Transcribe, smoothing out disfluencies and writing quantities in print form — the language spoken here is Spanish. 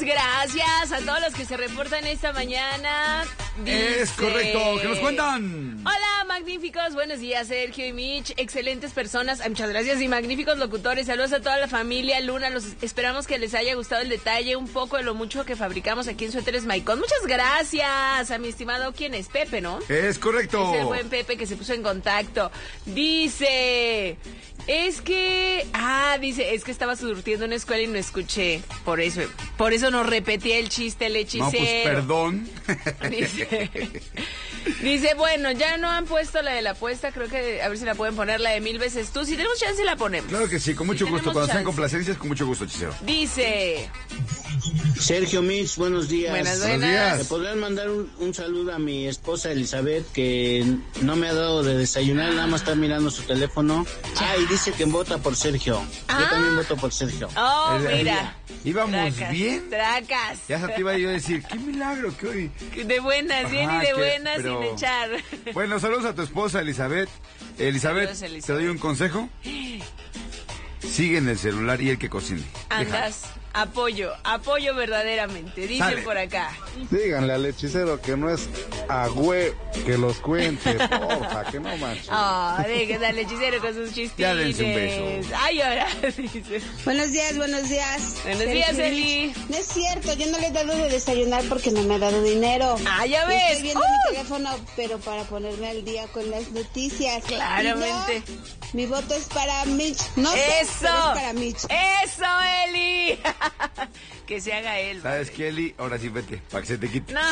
gracias a todos los que se reportan esta mañana. Es correcto, ¿qué nos cuentan? Hola, magníficos, buenos días, Sergio y Mitch, excelentes personas, muchas gracias y magníficos locutores, saludos a toda la familia Luna, los esperamos que les haya gustado el detalle, un poco de lo mucho que fabricamos aquí en Suéteres Maicon. Muchas gracias a mi estimado, ¿quién es? Pepe, ¿no? Es correcto. Es el buen Pepe que se puso en contacto. Dice, es que estaba surtiendo una escuela y no escuché, por eso no repetí el chiste, el hechicero. No, pues perdón. Dice, bueno, ya no han puesto la de la apuesta, creo que a ver si la pueden poner la de 1000 veces tú. Si tenemos chance la ponemos. Claro que sí, con mucho gusto. Cuando sean complacencias, con mucho gusto, hechicero. Dice... Sergio Mitch, buenos días. Buenos días. ¿Me podrían mandar un saludo a mi esposa Elizabeth, que no me ha dado de desayunar, nada más está mirando su teléfono? Y dice que vota por Sergio. Yo también voto por Sergio. Oh, mira. Íbamos bien. Tracas. Ya se te iba yo a decir, qué milagro que hoy. De buenas, bien y de buenas sin echar. Bueno, saludos a tu esposa Elizabeth. Elizabeth, te doy un consejo. Sigue en el celular y el que cocine. Andas. Apoyo verdaderamente, dicen Sale. por acá. Díganle al hechicero que no es agüe que los cuente, porfa, que no manches. Déjenle al hechicero con sus chistines. Ya dense un beso. Ay, ahora dice. Buenos días. Buenos días, Eli. No es cierto, yo no le he dado de desayunar porque no me ha dado dinero. Ya ves. Estoy viendo mi teléfono, pero para ponerme al día con las noticias. Claramente. Y no, mi voto es para Mitch. No sé, Eso. pero es para Mitch. Eso, Eli. Que se haga él. ¿Sabes qué, Eli? Ahora sí vete, para que se te quite. No.